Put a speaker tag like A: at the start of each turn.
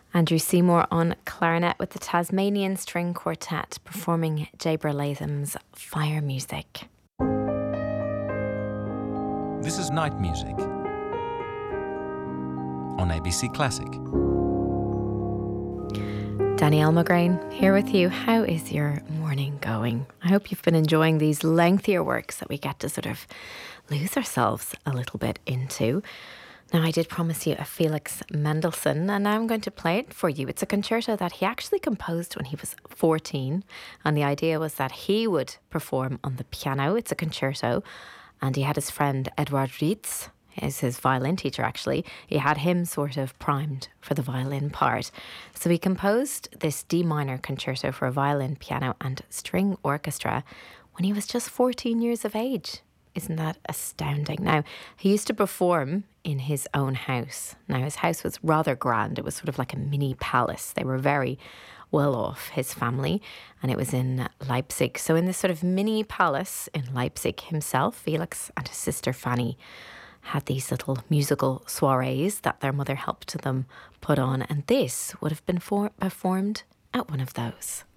A: Andrew Seymour on clarinet with the Tasmanian String Quartet performing Jabra Latham's Fire Music.
B: This is Night Music on ABC Classic.
A: Danielle Mulgrain here with you. How is your morning going? I hope you've been enjoying these lengthier works that we get to sort of lose ourselves a little bit into. Now, I did promise you a Felix Mendelssohn, and now I'm going to play it for you. It's a concerto that he actually composed when he was 14, and the idea was that he would perform on the piano. It's a concerto, and he had his friend Eduard Ritz, is his violin teacher actually. He had him sort of primed for the violin part. So he composed this D minor concerto for a violin, piano and string orchestra when he was just 14 years of age. Isn't that astounding? Now, he used to perform in his own house. Now, his house was rather grand. It was sort of like a mini palace. They were very well off, his family, and it was in Leipzig. So in this sort of mini palace in Leipzig himself, Felix and his sister Fanny had these little musical soirees that their mother helped them put on, and this would have been performed at one of those.